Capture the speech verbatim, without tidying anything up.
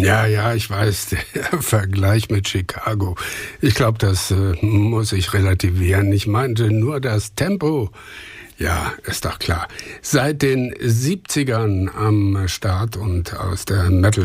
Ja, ja, ich weiß, der Vergleich mit Chicago. Ich glaube, das äh, muss ich relativieren. Ich meinte nur das Tempo. Ja, ist doch klar. Seit den siebzigern am Start und aus der Metal